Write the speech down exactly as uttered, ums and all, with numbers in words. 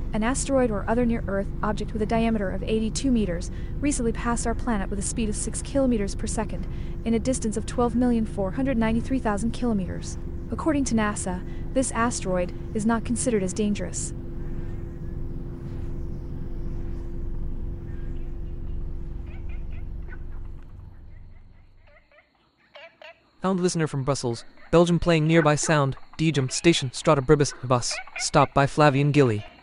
An asteroid or other near-Earth object with a diameter of eighty-two meters recently passed our planet with a speed of six kilometers per second in a distance of twelve million four hundred ninety-three thousand kilometers. According to NASA, this asteroid is not considered as dangerous. Found listener from Brussels, Belgium playing nearby sound, Diegem, station, Strata Bribus, bus, stopped by Flavian Gilly.